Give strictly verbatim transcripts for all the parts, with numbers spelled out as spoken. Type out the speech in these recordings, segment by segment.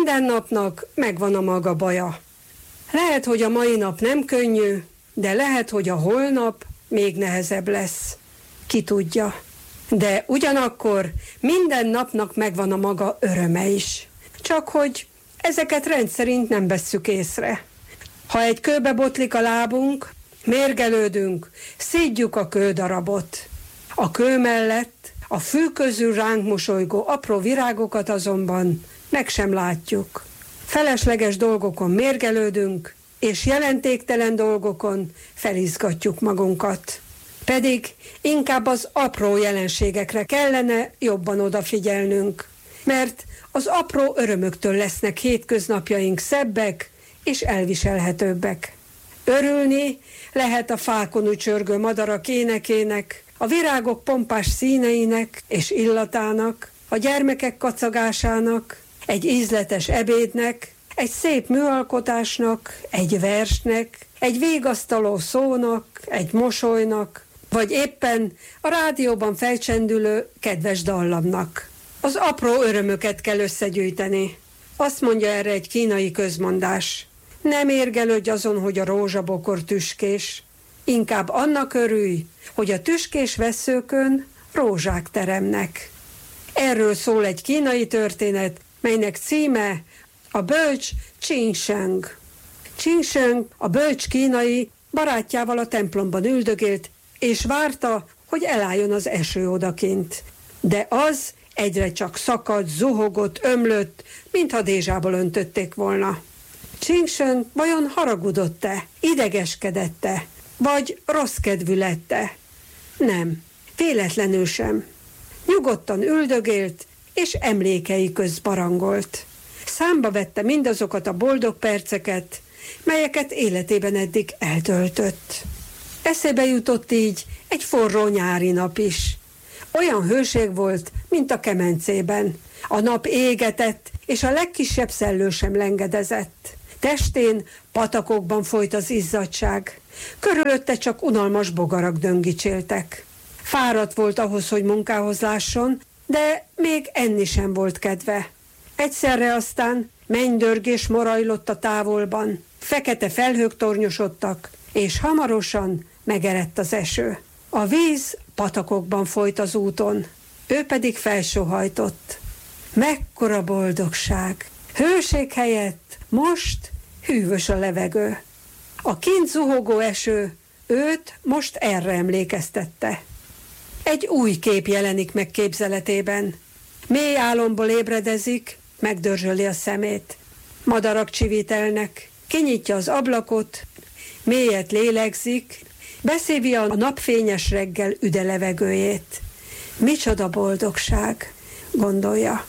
Minden napnak megvan a maga baja. Lehet, hogy a mai nap nem könnyű, de lehet, hogy a holnap még nehezebb lesz. Ki tudja. De ugyanakkor minden napnak megvan a maga öröme is. Csak hogy ezeket rendszerint nem vesszük észre. Ha egy kőbe botlik a lábunk, mérgelődünk, szídjuk a kődarabot. A kő mellett a fű közül ránk mosolygó apró virágokat azonban meg sem látjuk. Felesleges dolgokon mérgelődünk, és jelentéktelen dolgokon felizgatjuk magunkat. Pedig inkább az apró jelenségekre kellene jobban odafigyelnünk, mert az apró örömöktől lesznek hétköznapjaink szebbek és elviselhetőbbek. Örülni lehet a fákon ücsörgő madarak énekének, a virágok pompás színeinek és illatának, a gyermekek kacagásának, egy ízletes ebédnek, egy szép műalkotásnak, egy versnek, egy végasztaló szónak, egy mosolynak, vagy éppen a rádióban felcsendülő kedves dallamnak. Az apró örömöket kell összegyűjteni. Azt mondja erre egy kínai közmondás. Nem érgelődj azon, hogy a rózsabokor tüskés, inkább annak örülj, hogy a tüskés vesszőkön rózsák teremnek. Erről szól egy kínai történet, melynek címe a bölcs Qin-sheng. Qin-sheng, a bölcs kínai, barátjával a templomban üldögélt, és várta, hogy elálljon az eső odakint. De az egyre csak szakadt, zuhogott, ömlött, mintha dézsából öntötték volna. Qin-sheng vajon haragudott-e, idegeskedette, vagy rossz kedvű lette? Nem, véletlenül sem. Nyugodtan üldögélt, és emlékei közt barangolt. Számba vette mindazokat a boldog perceket, melyeket életében eddig eltöltött. Eszébe jutott így egy forró nyári nap is. Olyan hőség volt, mint a kemencében. A nap égetett, és a legkisebb szellő sem lengedezett. Testén patakokban folyt az izzadság. Körülötte csak unalmas bogarak döngicséltek. Fáradt volt ahhoz, hogy munkához lásson, de még enni sem volt kedve. Egyszerre aztán mennydörgés morajlott a távolban, fekete felhők tornyosodtak, és hamarosan megerett az eső. A víz patakokban folyt az úton, ő pedig felsóhajtott. Mekkora boldogság! Hőség helyett most hűvös a levegő. A kint zuhogó eső őt most erre emlékeztette. Egy új kép jelenik meg képzeletében. Mély álomból ébredezik, megdörzsöli a szemét. Madarak csivítelnek, kinyitja az ablakot, mélyet lélegzik, beszívja a napfényes reggel üde levegőjét. Micsoda boldogság, gondolja.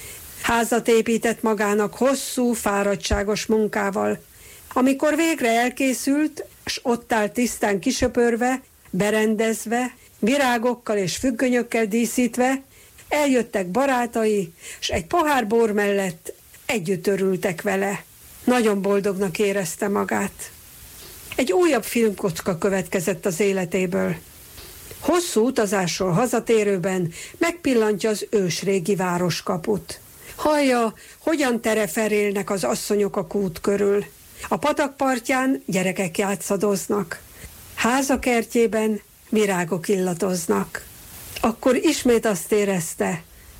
Házat épített magának hosszú, fáradtságos munkával. Amikor végre elkészült, s ott áll tisztán kisöpörve, berendezve, virágokkal és függönyökkel díszítve, eljöttek barátai, s egy pohár bor mellett együtt örültek vele. Nagyon boldognak érezte magát. Egy újabb filmkocka következett az életéből. Hosszú utazásról hazatérőben megpillantja az ősrégi városkaput. Hallja, hogyan tereferélnek az asszonyok a kút körül. A patak partján gyerekek játszadoznak. Háza kertjében virágok illatoznak. Akkor ismét azt érezte,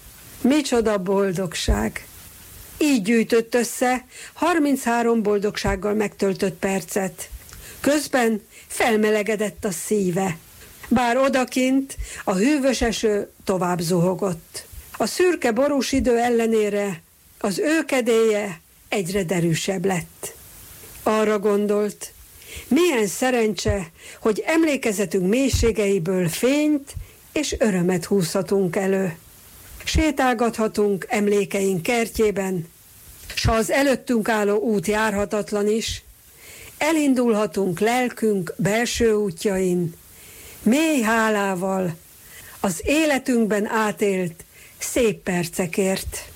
micsoda boldogság. Így gyűjtött össze harminchárom boldogsággal megtöltött percet. Közben felmelegedett a szíve. Bár odakint a hűvös eső tovább zuhogott. A szürke borús idő ellenére az ő kedélye egyre derűsebb lett. Arra gondolt, milyen szerencse, hogy emlékezetünk mélységeiből fényt és örömet húzhatunk elő. Sétálgathatunk emlékeink kertjében, s ha az előttünk álló út járhatatlan is, elindulhatunk lelkünk belső útjain, mély hálával az életünkben átélt szép percekért.